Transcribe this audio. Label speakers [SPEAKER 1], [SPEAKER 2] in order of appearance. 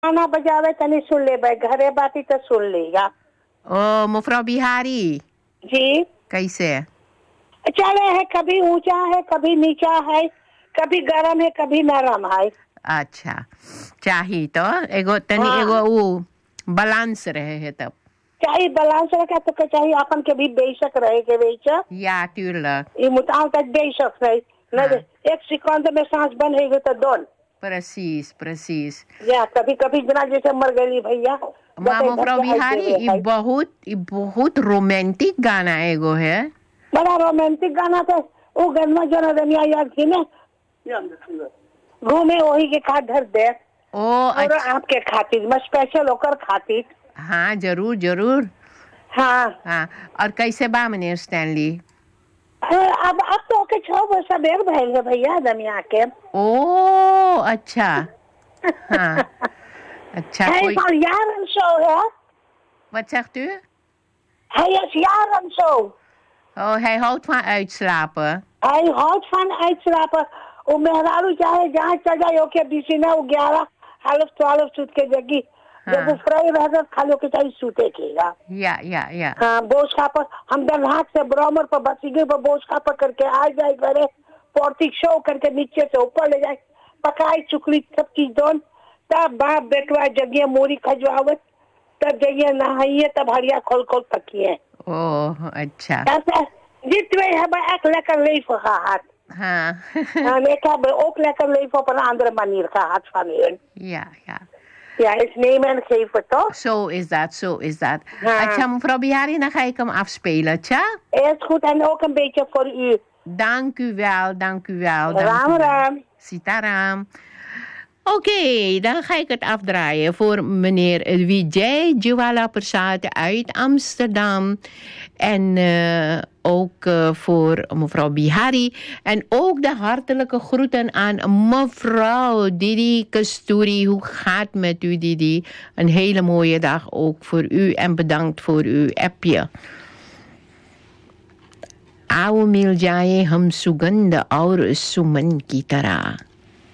[SPEAKER 1] गाना बजावे तनी सुन ले भाई, घरे बाती तो सुन लेगा।
[SPEAKER 2] ओ मुफ्रा बिहारी
[SPEAKER 1] जी
[SPEAKER 2] कैसे है?
[SPEAKER 1] चले है, कभी ऊंचा है कभी नीचा है, कभी गरम है कभी नरम है।
[SPEAKER 2] अच्छा चाही तो एगो तनी
[SPEAKER 1] हाँ।
[SPEAKER 2] एगो वो बैलेंस रहे है तब
[SPEAKER 1] चाहिए बैलेंस रखा तो के चाहिए अपन के भी बेशक रहे के बेचा
[SPEAKER 2] या tuurlijk
[SPEAKER 1] ये मुताल तक बेशक रहे
[SPEAKER 2] हाँ।
[SPEAKER 1] नहीं, एक सेकंड में सांस बंद है तो दोन
[SPEAKER 2] precies
[SPEAKER 1] या कभी कभी बिना जैसे मर गई भैया।
[SPEAKER 2] मुफ्रा बिहारी ये बहुत रोमांटिक गाना एगो है।
[SPEAKER 1] बड़ा रोमांटिक गाना था वो गन्ना जना दुनिया याद थी ना, घूमे वही के खा धर दे
[SPEAKER 2] ओ
[SPEAKER 1] और आपके खातिर मैं स्पेशल होकर खातिर।
[SPEAKER 2] हाँ जरूर जरूर
[SPEAKER 1] हाँ
[SPEAKER 2] हाँ और कैसे बा मनेर स्टैनली?
[SPEAKER 1] अब तो के 6 वर्ष बेर भइल है भैया दुनिया के।
[SPEAKER 2] ओ अच्छा हाँ अच्छा
[SPEAKER 1] Hij
[SPEAKER 2] कोई
[SPEAKER 1] is al jaren zo, hè?
[SPEAKER 2] wat zegt u?
[SPEAKER 1] Hij is jaren zo.
[SPEAKER 2] Oh, hij houdt van uitslapen.
[SPEAKER 1] Hij houdt van uitslapen. वो मेहरारू चाहे जहाँ चल जाए ओके बीसी ना वो 11 हालत 12 सूत के जगी जब वो फ्राई रहता खाली ओके चाहिए सूते केगा।
[SPEAKER 2] या
[SPEAKER 1] हाँ बोझ खा पर हम दरहाक से ब्राह्मण पर बसीगे पर बोझ खा पर करके आ जाए घरे पौर्तिक शो करके नीचे से ऊपर ले जाए पकाई चुकली सब चीज दोन तब बाप बेटवा जगिए मोरी खजवावत तब जगिए नहाइए तब हरिया खोल खोल पकिए।
[SPEAKER 2] ओह अच्छा
[SPEAKER 1] जितने है एक लेकर ले हाथ
[SPEAKER 2] हाँ
[SPEAKER 1] ik heb ook lekker leven op een andere manier gehad van hun.
[SPEAKER 2] ja
[SPEAKER 1] Ja, is nemen en geven toch?
[SPEAKER 2] Zo is dat
[SPEAKER 1] Ja.
[SPEAKER 2] अच्छा mevrouw Bihari dan ga ik hem afspelen tja?
[SPEAKER 1] Is goed en ook een beetje voor u.
[SPEAKER 2] Dank u wel
[SPEAKER 1] Ram ram.
[SPEAKER 2] Sitaram. Oké, dan ga ik het afdraaien voor meneer Vijay Jwala Persad uit Amsterdam. En ook voor mevrouw Bihari. En ook de hartelijke groeten aan mevrouw Didi Kasturi. Hoe gaat het met u, Didi? Een hele mooie dag ook voor u. En bedankt voor uw appje. आओ मिल जाए हम सुगंध और सुमन की तरह।